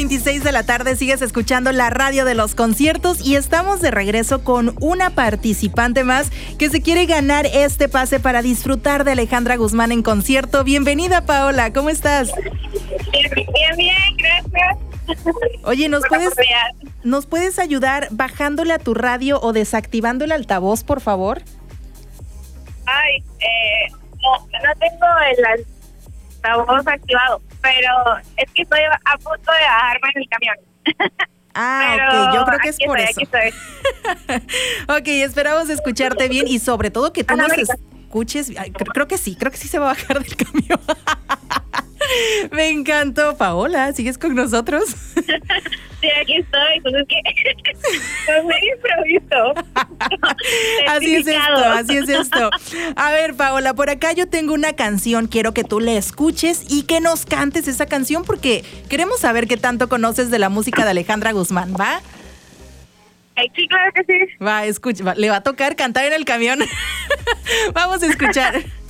9:26 de la tarde, sigues escuchando la radio de los conciertos y estamos de regreso con una participante más que se quiere ganar este pase para disfrutar de Alejandra Guzmán en concierto. Bienvenida, Paola, ¿cómo estás? Bien, gracias. Oye, ¿nos puedes ayudar bajándole a tu radio o desactivando el altavoz, por favor? Ay, no tengo el altavoz activado, pero es que estoy a punto de bajarme en el camión. Ok, yo creo que es por eso. Aquí estoy. Ok, esperamos escucharte bien y sobre todo que tú nos escuches. Ay, creo que sí se va a bajar del camión. Me encantó. Paola, ¿sigues con nosotros? Sí, aquí estoy, pues es que me improviso. Así es esto. A ver, Paola, por acá yo tengo una canción, quiero que tú la escuches y que nos cantes esa canción porque queremos saber qué tanto conoces de la música de Alejandra Guzmán, ¿va? Sí, claro que sí. Va, escucha, le va a tocar cantar en el camión. Vamos a escuchar.